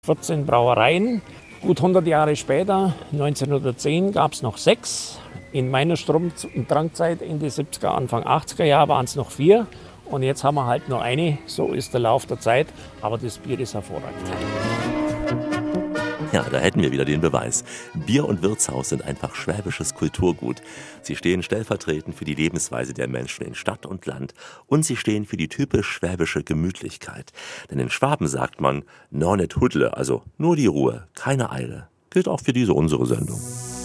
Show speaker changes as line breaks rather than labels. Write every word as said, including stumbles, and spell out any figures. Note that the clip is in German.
vierzehn Brauereien. Gut hundert Jahre später, neunzehnhundertzehn, gab es noch sechs. In meiner Strom- und Trankzeit Ende siebziger, Anfang achtziger Jahre waren es noch vier. Und jetzt haben wir halt nur eine. So ist der Lauf der Zeit. Aber das Bier ist hervorragend.
Ja, da hätten wir wieder den Beweis. Bier und Wirtshaus sind einfach schwäbisches Kulturgut. Sie stehen stellvertretend für die Lebensweise der Menschen in Stadt und Land und sie stehen für die typisch schwäbische Gemütlichkeit. Denn in Schwaben sagt man, no net hudle, also nur die Ruhe, keine Eile. Gilt auch für diese unsere Sendung.